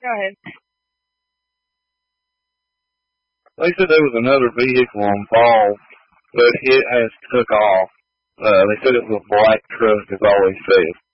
Go ahead. They said there was another vehicle on Fall, but it has took off. They said it was a black truck, as all they said.